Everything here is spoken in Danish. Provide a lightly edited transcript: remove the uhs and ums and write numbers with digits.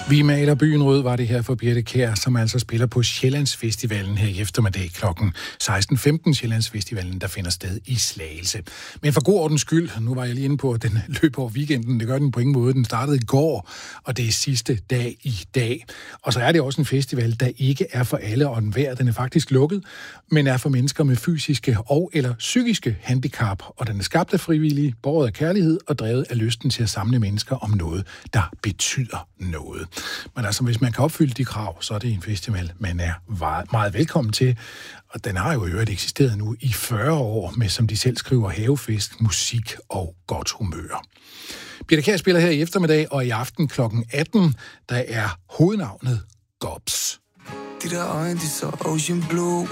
Vi maler byen rød, var det her for Birthe Kjær, som altså spiller på Sjællandsfestivalen her i eftermiddag kl. 16.15. Sjællandsfestivalen, der finder sted i Slagelse. Men for god ordens skyld, nu var jeg lige inde på, at den løb over weekenden. Det gør den på ingen måde. Den startede i går, og det er sidste dag i dag. Og så er det også en festival, der ikke er for alle og enhver. Den er faktisk lukket, men er for mennesker med fysiske og eller psykiske handicap. Og den er skabt af frivillige, båret af kærlighed og drevet af lysten til at samle mennesker om noget, der betyder noget. Men altså, hvis man kan opfylde de krav, så er det en festival, man er meget velkommen til. Og den har jo i øvrigt eksisteret nu i 40 år med, som de selv skriver, havefest, musik og godt humør. Birthe Kjær spiller her i eftermiddag, og i aften kl. 18, der er hovednavnet Gobs. De der øjne, de så ocean blue.